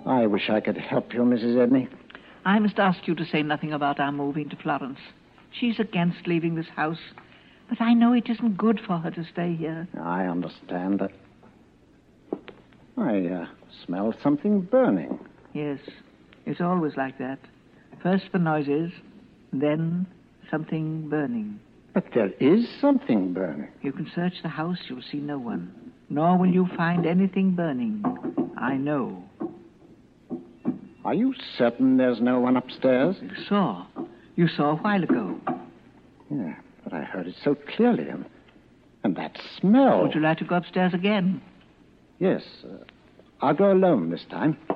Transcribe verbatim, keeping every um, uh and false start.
I wish I could help you, Missus Edney. I must ask you to say nothing about our moving to Florence. She's against leaving this house, but I know it isn't good for her to stay here. I understand that. I uh, smell something burning. Yes, it's always like that. First the noises, then something burning. But there is something burning. You can search the house, you'll see no one. Nor will you find anything burning. I know. Are you certain there's no one upstairs? You saw. You saw a while ago. Yeah, but I heard it so clearly. And, and that smell. Would you like to go upstairs again? Yes. Uh, I'll go alone this time.